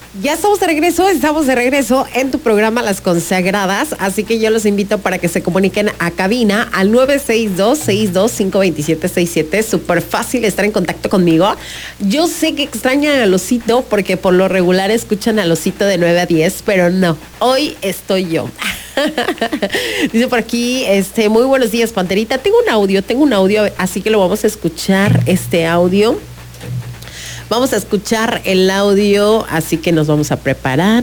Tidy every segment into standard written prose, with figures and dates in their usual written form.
Ya estamos de regreso en tu programa Las Consagradas, así que yo los invito para que se comuniquen a cabina al 962-625-2767. Súper fácil estar en contacto conmigo. Yo sé que extrañan al Osito porque por lo regular escuchan al Osito de 9 a 10, pero no, hoy estoy yo. Dice por aquí, muy buenos días, Panterita. Tengo un audio, así que lo vamos a escuchar, este audio. Vamos a escuchar el audio, así que nos vamos a preparar.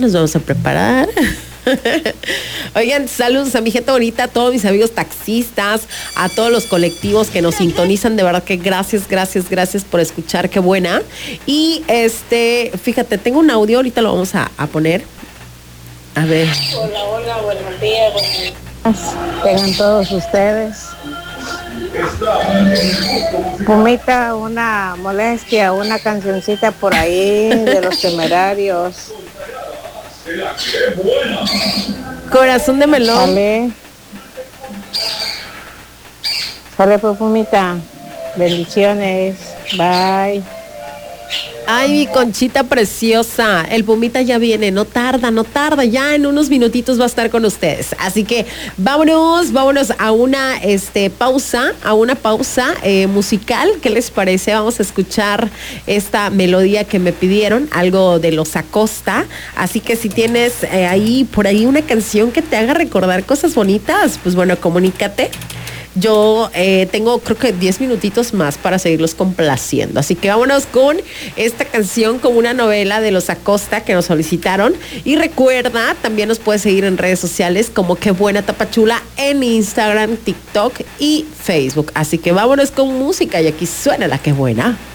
Oigan, saludos a mi gente bonita, a todos mis amigos taxistas, a todos los colectivos que nos sintonizan, de verdad que gracias por escuchar, qué buena. Y fíjate, tengo un audio, ahorita lo vamos a poner. A ver. Hola, buenos días. Tengan todos ustedes. Pumita, una molestia, una cancioncita por ahí de Los Temerarios. Corazón de melón. Sale pues, Pumita. Bendiciones. Bye. Ay, mi Conchita preciosa, el Pumita ya viene, no tarda, ya en unos minutitos va a estar con ustedes. Así que vámonos a una pausa musical. ¿Qué les parece? Vamos a escuchar esta melodía que me pidieron, algo de Los Acosta. Así que si tienes por ahí una canción que te haga recordar cosas bonitas, pues bueno, comunícate. Yo tengo creo que 10 minutitos más para seguirlos complaciendo. Así que vámonos con esta canción, como una novela de Los Acosta que nos solicitaron. Y recuerda, también nos puedes seguir en redes sociales como Qué Buena Tapachula en Instagram, TikTok y Facebook. Así que vámonos con música y aquí suena la Qué Buena.